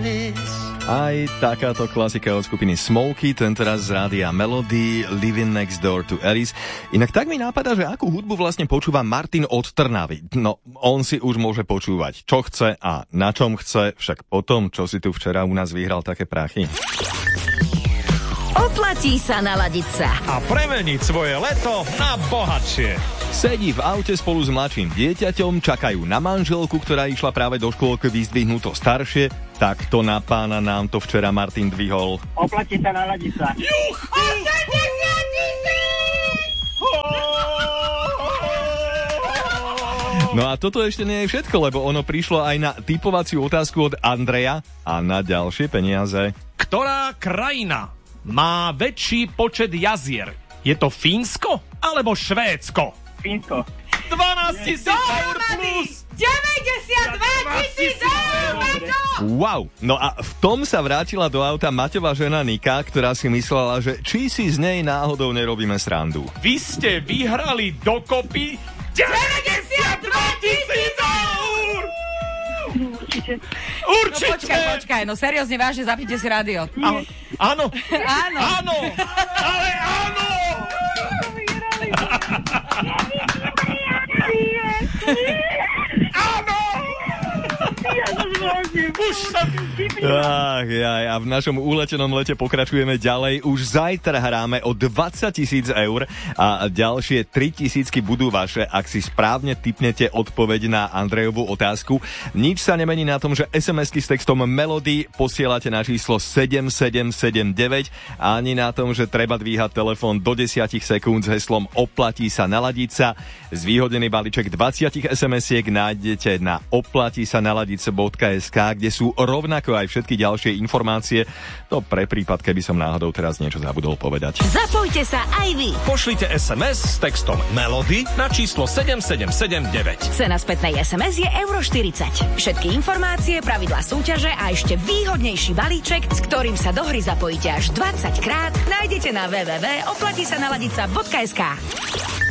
Aj takáto klasika od skupiny Smokey, tentoraz z rádia Melody, Living Next Door to Alice. Inak tak mi nápada, že akú hudbu vlastne počúva Martin od Trnavy. No, on si už môže počúvať, čo chce a na čom chce, však potom, čo si tu včera u nás vyhral také prachy. Oplatí sa naladiť sa a premeniť svoje leto na bohatšie. Sedí v aute spolu s mladším dieťaťom, čakajú na manželku, ktorá išla práve do škôlky vyzdvihnúť to staršie. Takto na pána nám to včera Martin dvihol. Oplatí sa naladiť sa. Juch! 80 000! No a toto ešte nie je všetko, lebo ono prišlo aj na tipovaciu otázku od Andreja a na ďalšie peniaze. Ktorá krajina má väčší počet jazier? Je to Fínsko alebo Švédsko? Fínsko. 12 000 eur plus! 92 000 eur! Wow, no a v tom sa vrátila do auta Maťová žena Nika, ktorá si myslela, že či si z nej náhodou nerobíme srandu. Vy ste vyhrali dokopy 92 000 eur! Určite! No počkaj, no seriózne, vážne, zapnite si rádio. Áno. Áno. Áno. Ale áno! Áno! Už sa... Ach, jaj, a v našom úletenom lete pokračujeme ďalej. Už zajtra hráme o 20 000 eur a ďalšie 3 000 budú vaše, ak si správne tipnete odpoveď na Andrejovú otázku. Nič sa nemení na tom, že SMS-ky s textom Melody posielate na číslo 7779 a ani na tom, že treba dvíhať telefón do 10 sekúnd s heslom Oplatí sa naladiť sa. Zvýhodnený balíček 20 SMS-iek nájdete na oplatisanaladiť.sk, kde sú rovnako aj všetky ďalšie informácie. To pre prípad, keby som náhodou teraz niečo zabudol povedať. Zapojte sa aj vy. Pošlite SMS s textom Melody na číslo 7779. Cena spätnej SMS je €40. Všetky informácie, pravidlá súťaže a ešte výhodnejší balíček, s ktorým sa do hry zapojíte až 20 krát, nájdete na www.oplatisanaladiť.sk.